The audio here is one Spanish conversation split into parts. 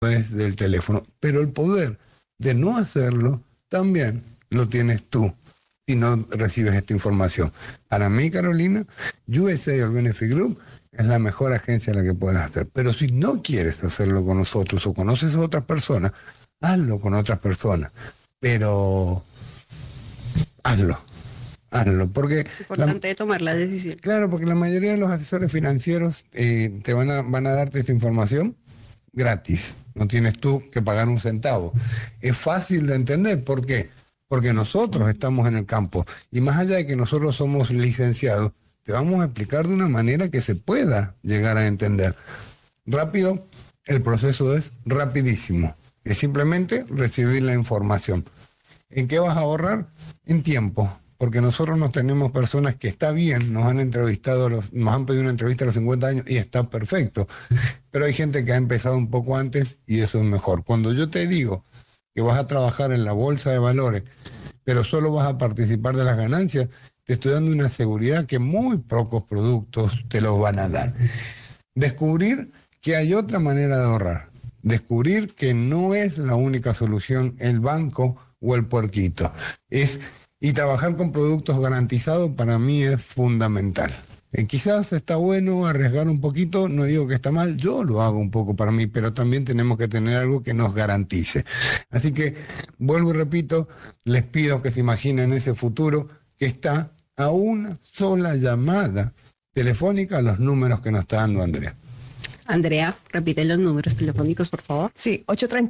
través del teléfono. Pero el poder de no hacerlo también lo tienes tú si no recibes esta información. Para mí, Carolina, USA o Benefit Group es la mejor agencia a la que puedes hacer. Pero si no quieres hacerlo con nosotros o conoces a otras personas, hazlo con otras personas. Pero hazlo, porque... Importante tomar la decisión. Claro, porque la mayoría de los asesores financieros te van a darte esta información gratis. No tienes tú que pagar un centavo. Es fácil de entender. ¿Por qué? Porque nosotros estamos en el campo. Y más allá de que nosotros somos licenciados, te vamos a explicar de una manera que se pueda llegar a entender. Rápido, el proceso es rapidísimo. Es simplemente recibir la información. ¿En qué vas a ahorrar? En tiempo. Porque nosotros nos tenemos personas que está bien, nos han pedido una entrevista a los 50 años y está perfecto. Pero hay gente que ha empezado un poco antes y eso es mejor. Cuando yo te digo que vas a trabajar en la bolsa de valores, pero solo vas a participar de las ganancias, te estoy dando una seguridad que muy pocos productos te los van a dar. Descubrir que hay otra manera de ahorrar. Descubrir que no es la única solución el banco o el puerquito. Y trabajar con productos garantizados para mí es fundamental. Quizás está bueno arriesgar un poquito, no digo que está mal, yo lo hago un poco para mí, pero también tenemos que tener algo que nos garantice. Así que, vuelvo y repito, les pido que se imaginen ese futuro que está a una sola llamada telefónica a los números que nos está dando Andrea. Andrea, repite los números telefónicos, por favor. Sí,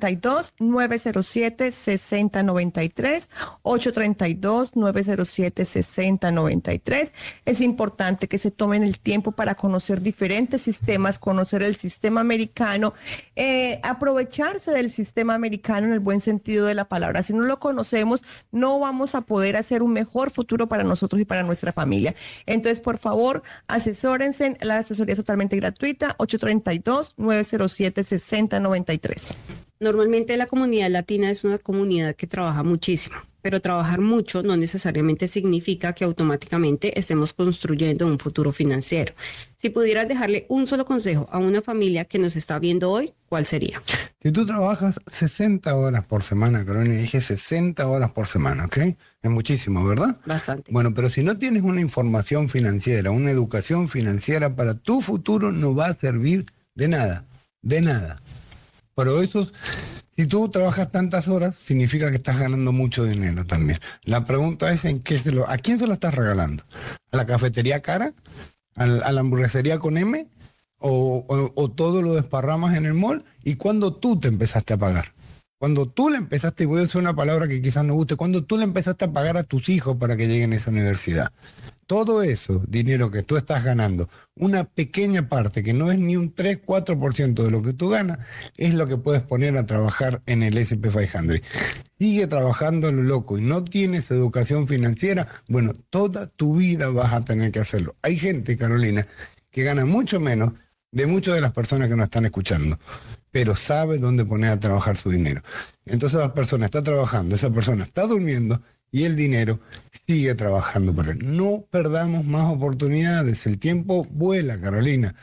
832-907-6093, 832-907-6093. Es importante que se tomen el tiempo para conocer diferentes sistemas, conocer el sistema americano, aprovecharse del sistema americano en el buen sentido de la palabra. Si no lo conocemos, no vamos a poder hacer un mejor futuro para nosotros y para nuestra familia. Entonces, por favor, asesórense. La asesoría es totalmente gratuita, 832-907-6093. Normalmente la comunidad latina es una comunidad que trabaja muchísimo, pero trabajar mucho no necesariamente significa que automáticamente estemos construyendo un futuro financiero. Si pudieras dejarle un solo consejo a una familia que nos está viendo hoy, ¿cuál sería? Si tú trabajas 60 horas por semana, Carolina, dije 60 horas por semana, ¿ok? Es muchísimo, ¿verdad? Bastante. Bueno, pero si no tienes una información financiera, una educación financiera para tu futuro, no va a servir de nada, de nada. Pero eso, si tú trabajas tantas horas, significa que estás ganando mucho dinero también. La pregunta es ¿a quién se lo estás regalando? ¿A la cafetería cara? ¿A la hamburguesería con M? ¿O todo lo desparramas en el mall? ¿Y cuándo tú te empezaste a pagar? Cuando tú le empezaste, y voy a decir una palabra que quizás no guste, cuando tú le empezaste a pagar a tus hijos para que lleguen a esa universidad. Todo eso, dinero que tú estás ganando, una pequeña parte, que no es ni un 3-4% de lo que tú ganas, es lo que puedes poner a trabajar en el S&P 500. Sigue trabajando a lo loco y no tienes educación financiera, bueno, toda tu vida vas a tener que hacerlo. Hay gente, Carolina, que gana mucho menos de muchas de las personas que nos están escuchando, pero sabe dónde poner a trabajar su dinero. Entonces la persona está trabajando, esa persona está durmiendo y el dinero sigue trabajando por él. No perdamos más oportunidades, el tiempo vuela, Carolina.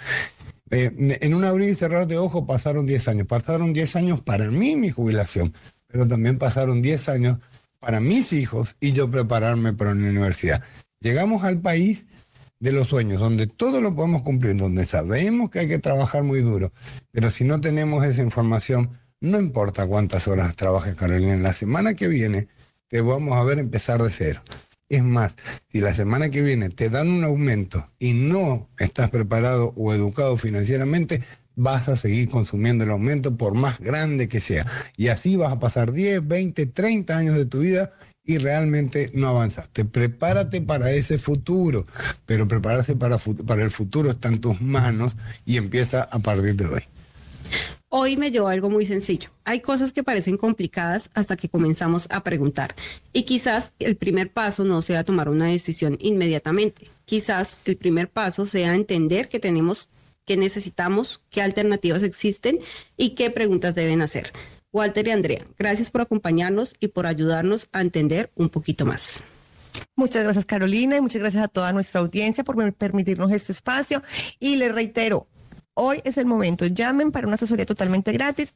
En un abrir y cerrar de ojos pasaron 10 años. Pasaron 10 años para mí, mi jubilación, pero también pasaron 10 años para mis hijos y yo prepararme para una universidad. Llegamos al país de los sueños, donde todo lo podemos cumplir, donde sabemos que hay que trabajar muy duro, pero si no tenemos esa información, no importa cuántas horas trabajes, Carolina, en la semana que viene te vamos a ver empezar de cero. Es más, si la semana que viene te dan un aumento y no estás preparado o educado financieramente, vas a seguir consumiendo el aumento por más grande que sea. Y así vas a pasar 10, 20, 30 años de tu vida y realmente no avanzaste. Prepárate para ese futuro, pero prepararse para el futuro está en tus manos y empieza a partir de hoy. Hoy me llevó algo muy sencillo. Hay cosas que parecen complicadas hasta que comenzamos a preguntar. Y quizás el primer paso no sea tomar una decisión inmediatamente. Quizás el primer paso sea entender qué tenemos, qué necesitamos, qué alternativas existen y qué preguntas deben hacer. Walter y Andrea, gracias por acompañarnos y por ayudarnos a entender un poquito más. Muchas gracias, Carolina, y muchas gracias a toda nuestra audiencia por permitirnos este espacio. Y les reitero, Hoy es el momento. Llamen para una asesoría totalmente gratis,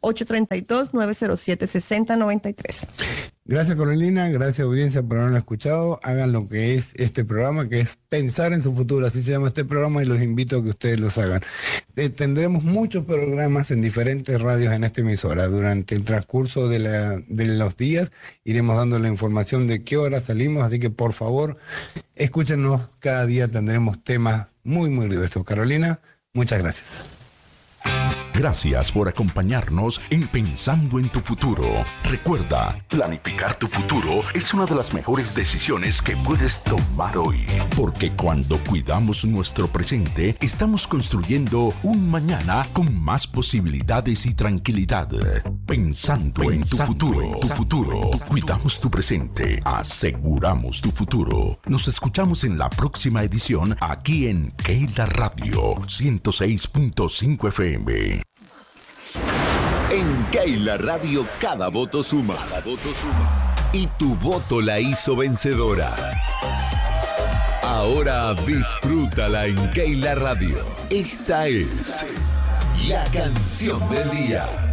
832-907-6093. Gracias, Carolina. Gracias, audiencia, por habernos escuchado. Hagan lo que es este programa, que es pensar en su futuro. Así se llama este programa y los invito a que ustedes los hagan. Tendremos muchos programas en diferentes radios en esta emisora. Durante el transcurso de los días iremos dando la información de qué hora salimos. Así que, por favor, escúchenos. Cada día tendremos temas muy, muy diversos. Carolina, muchas gracias. Gracias por acompañarnos en Pensando en tu Futuro. Recuerda, planificar tu futuro es una de las mejores decisiones que puedes tomar hoy. Porque cuando cuidamos nuestro presente, estamos construyendo un mañana con más posibilidades y tranquilidad. Pensando en tu futuro. Cuidamos tu presente, aseguramos tu futuro. Nos escuchamos en la próxima edición aquí en Keila Radio 106.5 FM. En Keila Radio cada voto suma. Y tu voto la hizo vencedora. Ahora disfrútala en Keila Radio. Esta es la canción del día.